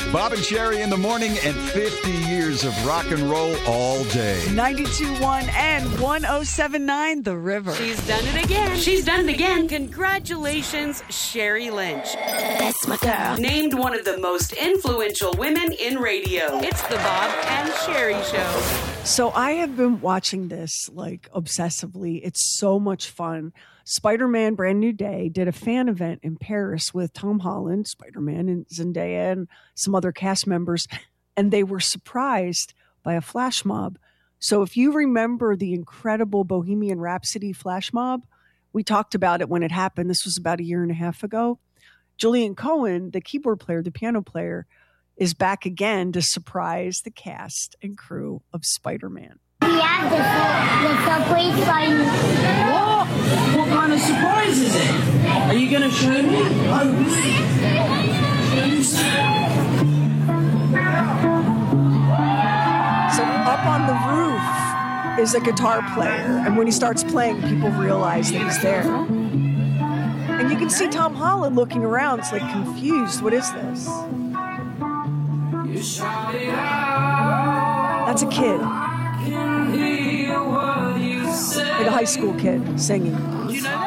Bob and Sherry in the morning and 50 years of rock and roll all day. 92.1 and 107.9 The River. She's done it again. She's done it again. Congratulations, Sherry Lynch. That's my girl. Named one of the most influential women in radio. It's the Bob and Sherry Show. So I have been watching this like obsessively. It's so much fun. Spider-Man Brand New Day did a fan event in Paris with Tom Holland, Spider-Man, and Zendaya and some other cast members, and they were surprised by a flash mob. So if you remember the incredible Bohemian Rhapsody flash mob, we talked about it when it happened. This was about a year and a half ago. Julian Cohen, the keyboard player, the piano player, is back again to surprise the cast and crew of Spider-Man. Yeah, the subway flying. What? What kind of surprise is it? Are you going to show me? Oh, So up on the roof is a guitar player, and when he starts playing, people realize that he's there. And you can see Tom Holland looking around, it's like confused. What is this? That's a kid. Like a high school kid singing. You know that?